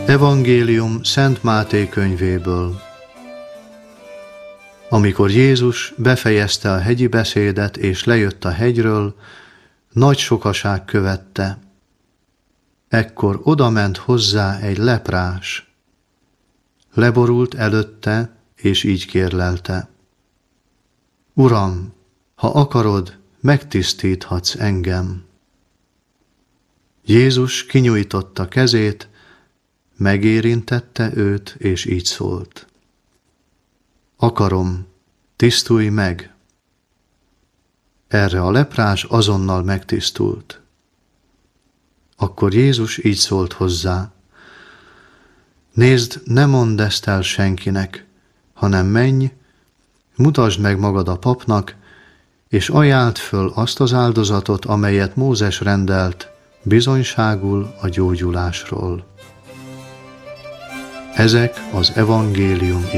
Evangélium Szent Máté könyvéből. Amikor Jézus befejezte a hegyi beszédet és lejött a hegyről, nagy sokaság követte. Ekkor odament hozzá egy leprás. Leborult előtte, és így kérlelte: Uram, ha akarod, megtisztíthatsz engem. Jézus kinyújtotta kezét, megérintette őt, és így szólt: Akarom, tisztulj meg! Erre a leprás azonnal megtisztult. Akkor Jézus így szólt hozzá: Nézd, ne mondd ezt el senkinek, hanem menj, mutasd meg magad a papnak, és ajánld föl azt az áldozatot, amelyet Mózes rendelt, bizonyságul a gyógyulásról. Ezek az evangélium